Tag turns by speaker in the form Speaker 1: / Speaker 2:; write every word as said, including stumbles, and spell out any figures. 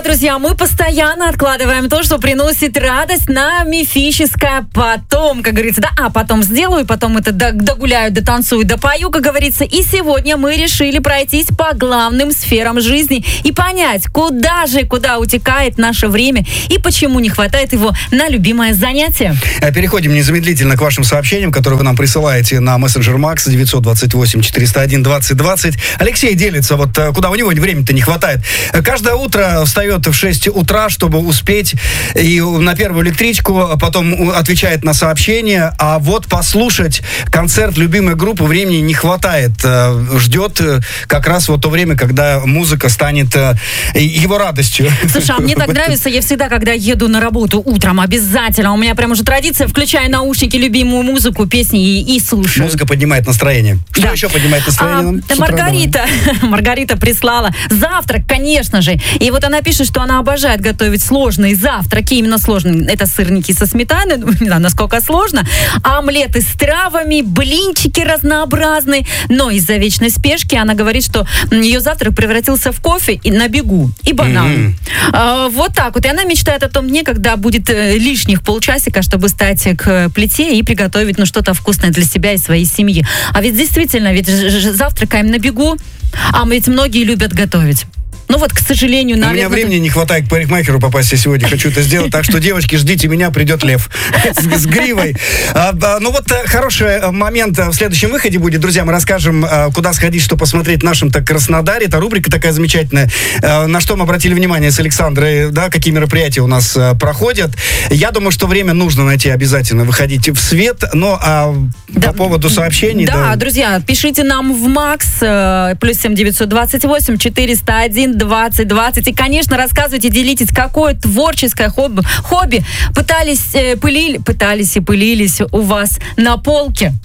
Speaker 1: Да, друзья, мы постоянно откладываем то, что приносит радость, на мифическое потом, как говорится, да, а потом сделаю, потом это догуляю, дотанцую, допою, как говорится. И сегодня мы решили пройтись по главным сферам жизни и понять, куда же, куда утекает наше время и почему не хватает его на любимое занятие.
Speaker 2: Переходим незамедлительно к вашим сообщениям, которые вы нам присылаете на мессенджер Макс девятьсот двадцать восемь четыреста один двадцать двадцать. Алексей делится, вот куда у него времени-то не хватает. Каждое утро встает в шесть утра, чтобы успеть и на первую электричку, потом отвечает на сообщения, а вот послушать концерт любимой группы времени не хватает. Ждет как раз вот то время, когда музыка станет его радостью.
Speaker 1: Слушай, а мне так нравится, я всегда, когда еду на работу утром, обязательно, у меня прям уже традиция, включаю наушники, любимую музыку, песни и, и слушаю.
Speaker 2: Музыка поднимает настроение. Что да. еще поднимает настроение?
Speaker 1: А, Маргарита, Маргарита прислала завтрак, конечно же. И вот она пишет, что она обожает готовить сложные завтраки, именно сложные. Это сырники со сметаной, ну, не знаю, насколько сложно, омлеты с травами, блинчики разнообразные. Но из-за вечной спешки она говорит, что ее завтрак превратился в кофе и на бегу, и банан. Mm-hmm. А, вот так вот. И она мечтает о том дне, когда будет лишних полчасика, чтобы стать к плите и приготовить, ну, что-то вкусное для себя и своей семьи. А ведь действительно, ведь завтракаем на бегу, а ведь многие любят готовить. Ну вот, к сожалению, наверное...
Speaker 2: У меня времени не хватает к парикмахеру попасть, я сегодня хочу это сделать, так что, девочки, ждите меня, придет лев с гривой. Ну вот, хороший момент в следующем выходе будет, друзья, мы расскажем, куда сходить, что посмотреть в нашем-то Краснодаре. Это рубрика такая замечательная, на что мы обратили внимание с Александрой, да, какие мероприятия у нас проходят. Я думаю, что время нужно найти обязательно, выходить в свет, но а по поводу сообщений...
Speaker 1: Да, друзья, пишите нам в Макс, плюс семь девятьсот двадцать восемь четыреста один двадцать двадцать. И, конечно, рассказывайте, делитесь, какое творческое хобби, хобби пытались, э, пылили, пытались и пылились у вас на полке.